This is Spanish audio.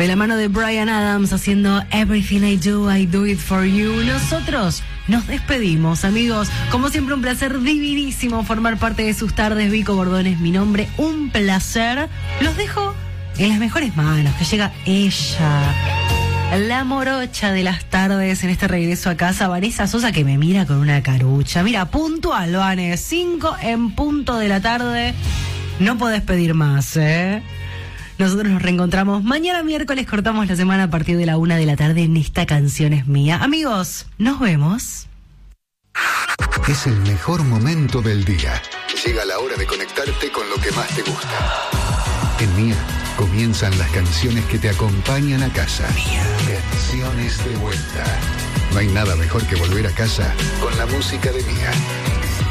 De la mano de Bryan Adams haciendo Everything I Do It For You. Nosotros nos despedimos, amigos. Como siempre, un placer divinísimo formar parte de sus tardes. Vico Bordón es mi nombre, un placer. Los dejo en las mejores manos, que llega ella, la morocha de las tardes en este regreso a casa, Vanessa Sosa, que me mira con una carucha. Mira, puntual, Vane, 5 en punto de la tarde. No podés pedir más, ¿eh? Nosotros nos reencontramos mañana miércoles, cortamos la semana a partir de la 1 de la tarde en Esta Canción Es Mía. Amigos, nos vemos. Es el mejor momento del día. Llega la hora de conectarte con lo que más te gusta. En Mía comienzan las canciones que te acompañan a casa. Canciones de vuelta. No hay nada mejor que volver a casa con la música de Mía.